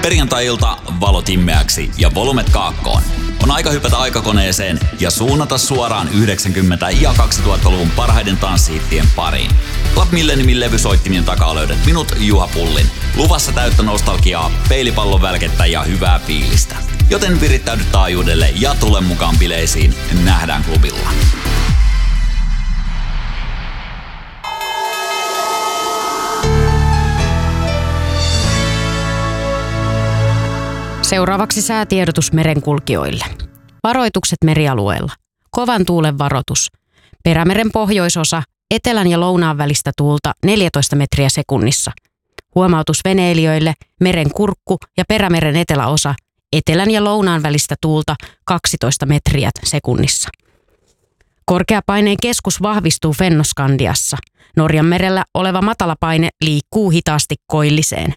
Perjantai-ilta valot himmeäksi ja volumet kaakkoon. On aika hypätä aikakoneeseen ja suunnata suoraan 90- ja 2000-luvun parhaiden tanssihittien pariin. Club Millenniumin levysoittimien takaa löydät minut, Juha Pullin. Luvassa täyttä nostalgiaa, peilipallon välkettä ja hyvää fiilistä. Joten virittäydy taajuudelle ja tule mukaan bileisiin. Nähdään klubilla. Seuraavaksi säätiedotus merenkulkijoille. Varoitukset merialueella. Kovan tuulen varoitus. Perämeren pohjoisosa, etelän ja lounaan välistä tuulta 14 metriä sekunnissa. Huomautus veneilijöille, meren kurkku ja perämeren eteläosa, etelän ja lounaan välistä tuulta 12 metriä sekunnissa. Korkeapaineen keskus vahvistuu Fennoskandiassa. Norjan merellä oleva matalapaine liikkuu hitaasti koilliseen.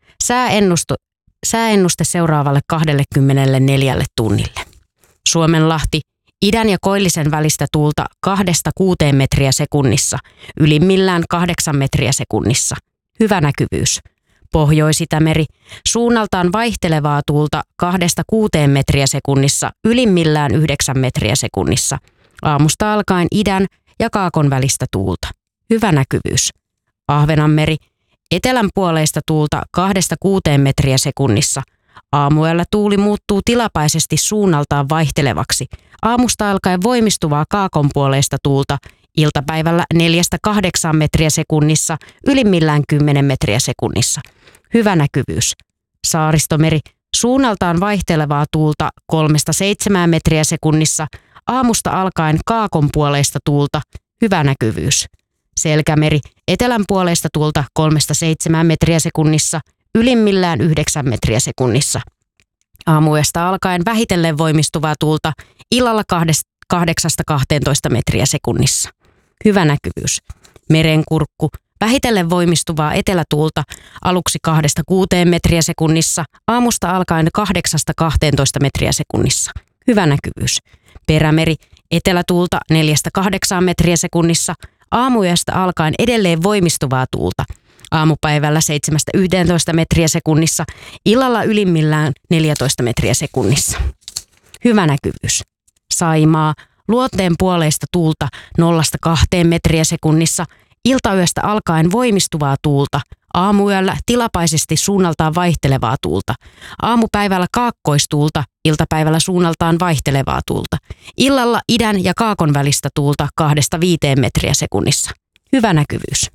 Sääennuste seuraavalle 24 tunnille. Suomenlahti, idän ja koillisen välistä tuulta 2-6 metriä sekunnissa, ylimmillään 8 metriä sekunnissa. Hyvä näkyvyys. Pohjois-Itämeri, suunnaltaan vaihtelevaa tuulta 2-6 metriä sekunnissa, ylimmillään 9 metriä sekunnissa. Aamusta alkaen idän ja kaakon välistä tuulta. Hyvä näkyvyys. Ahvenanmeri, etelän puoleista tuulta 2-6 metriä sekunnissa. Aamuyöllä tuuli muuttuu tilapäisesti suunnaltaan vaihtelevaksi. Aamusta alkaen voimistuvaa kaakon puoleista tuulta, iltapäivällä 4-8 metriä sekunnissa, ylimmillään 10 metriä sekunnissa. Hyvä näkyvyys. Saaristomeri, suunnaltaan vaihtelevaa tuulta 3-7 metriä sekunnissa. Aamusta alkaen kaakon puoleista tuulta. Hyvä näkyvyys. Selkämeri, etelän puoleista tuulta 3-7 metriä sekunnissa, ylimmillään 9 metriä sekunnissa. Aamuyöstä alkaen vähitellen voimistuvaa tuulta, illalla 8-12 metriä sekunnissa. Hyvä näkyvyys. Merenkurkku, vähitellen voimistuvaa etelätuulta, aluksi 2-6 metriä sekunnissa, aamusta alkaen 8-12 metriä sekunnissa. Hyvä näkyvyys. Perämeri, etelätuulta 4-8 metriä sekunnissa, aamuyöstä alkaen edelleen voimistuvaa tuulta. Aamupäivällä 7-11 metriä sekunnissa, illalla ylimmillään 14 metriä sekunnissa. Hyvä näkyvyys. Saimaa, luonteen puoleista tuulta 0-2 metriä sekunnissa, iltayöstä alkaen voimistuvaa tuulta. Aamuyöllä tilapäisesti suunnaltaan vaihtelevaa tuulta. Aamupäivällä kaakkoistuulta, iltapäivällä suunnaltaan vaihtelevaa tuulta. Illalla idän ja kaakon välistä tuulta 2-5 metriä sekunnissa. Hyvä näkyvyys.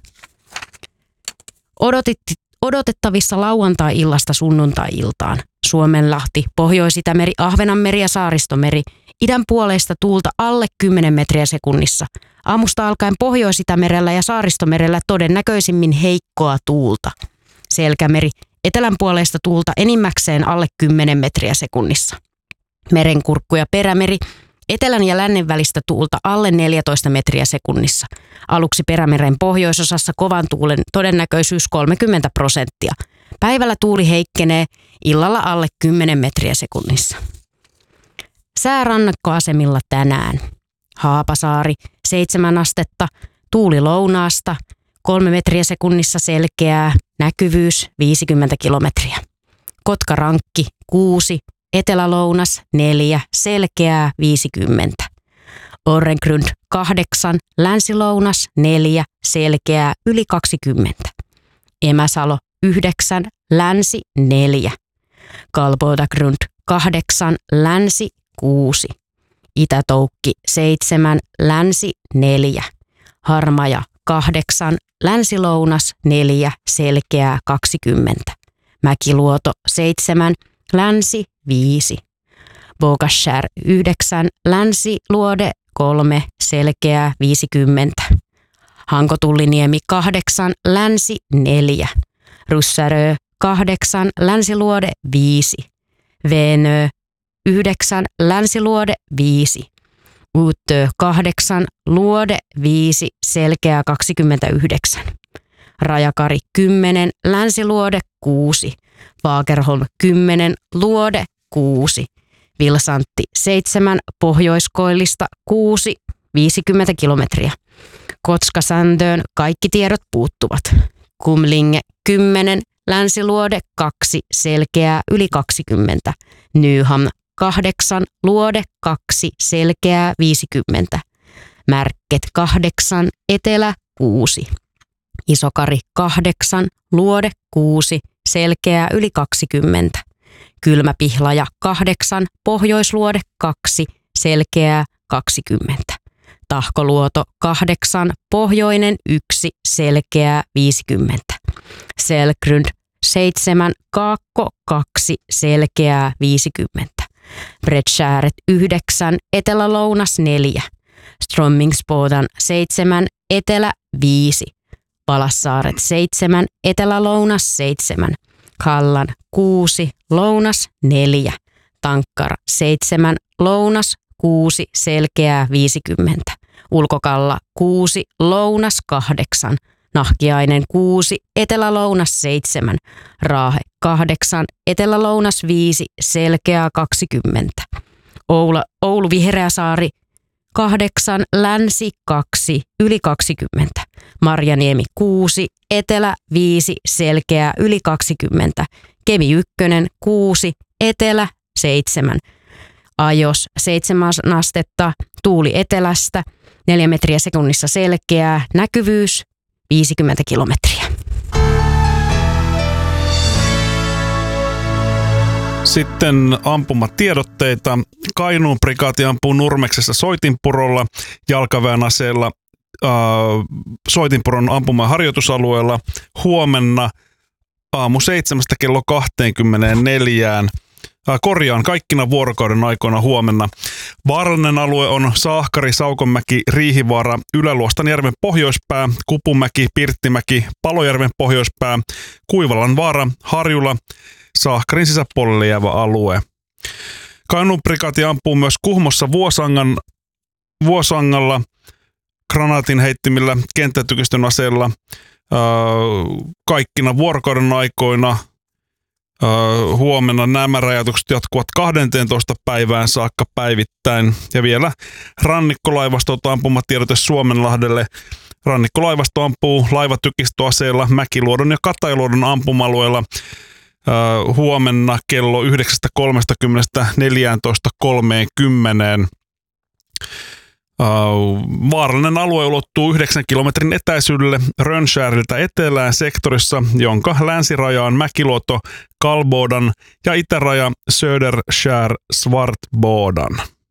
Odotettavissa lauantai-illasta sunnuntai-iltaan. Suomenlahti, Pohjois-Itämeri, Ahvenanmeri ja Saaristomeri. Idän puoleista tuulta alle 10 metriä sekunnissa. Aamusta alkaen Pohjois-Itämerellä ja Saaristomerellä todennäköisimmin heikkoa tuulta. Selkämeri, etelän puoleista tuulta enimmäkseen alle 10 metriä sekunnissa. Merenkurkku ja perämeri, etelän ja lännen välistä tuulta alle 14 metriä sekunnissa. Aluksi perämeren pohjoisosassa kovan tuulen todennäköisyys 30%. Päivällä tuuli heikkenee, illalla alle 10 metriä sekunnissa. Sää rannikkoasemilla tänään. Haapasaari, 7 astetta, tuuli lounaasta, 3 metriä sekunnissa selkeää, näkyvyys 50 kilometriä. Kotkarankki, 6, etelälounas, 4, selkeää 50. Orrengrund, 8, länsilounas, 4, selkeää yli 20. Emäsalo, 9, länsi, 4. Kalbodagrund, 8, länsi, 6. Itätoukki 7, länsi 4. Harmaja 8, länsilounas 4, selkeää 20. Mäkiluoto 7, länsi 5. Bogashär 9, länsiluode 3, selkeää 50. Hankotulliniemi 8, länsi 4. Ryssärö 8, länsiluode 5. Veenö 9, länsiluode 5. Uutö 8, luode 5, selkeää 29. Rajakari 10, länsiluode 6. Vaakerholm 10, luode 6. Vilsantti 7, pohjoiskoillista 6, 50 kilometriä. Kotskasandöön kaikki tiedot puuttuvat. Kumlinge 10, Länsiluode 2, selkeää yli 20. Nyham 8, luode 2, selkeää 50. Märket 8, etelä 6. Isokari 8, luode 6, selkeää yli 20. Kylmäpihlaja 8, pohjoisluode 2, selkeää 20. Tahkoluoto 8, pohjoinen 1, selkeää 50. Selgrund 7, kaakko 2, selkeää 50. Bredskääret 9, etelä-lounas 4. Strömmingsbodan 7, etelä 5. Palassaaret 7, etelä-lounas 7. Kallan 6, lounas 4. Tankkara 7, lounas 6, selkeää 50. Ulkokalla 6, lounas 8. Nahkiainen 6, etelä-lounas 7. Raahe 8, etelä-lounas 5, selkeää 20. Oulu Vihreäsaari 8, länsi 2, yli 20. Marjaniemi 6, etelä 5, selkeää yli 20. Kemi 1, 6, etelä 7. Ajos 7 astetta, tuuli etelästä, 4 metriä sekunnissa selkeää, näkyvyys 50 kilometriä. Sitten ampumatiedotteita. Kainuun prikaati ampuu Nurmeksessa Soitinpurolla jalkaväen aseella Soitinpuron ampumaharjoitusalueella huomenna aamu 7 kello 24. Kaikkina vuorokauden aikoina huomenna. Vaarallinen alue on Saahkari, Saukonmäki, Riihivaara, Ylä-Luostanjärven pohjoispää, Kupumäki, Pirttimäki, Palojärven pohjoispää, Kuivalan vaara, Harjula, Saahkarin sisäpuolelle jäävä alue. Kainuun prikaati ampuu myös Kuhmossa Vuosangalla granaatin heittimillä kenttätykistön aseella kaikkina vuorokauden aikoina. Huomenna nämä rajoitukset jatkuvat 12 päivään saakka päivittäin. Ja vielä rannikkolaivastolta ampumatiedote Suomenlahdelle. Rannikkolaivasto ampuu laivatykistöaseella Mäkiluodon ja Katajaluodon ampuma-alueella huomenna kello 9.30 14.30. Vaarallinen alue ulottuu 9 kilometrin etäisyydelle Rönnskärltä etelään sektorissa, jonka länsiraja on Mäkiluoto, Kalbodan ja itäraja Söderskär Svartbodan.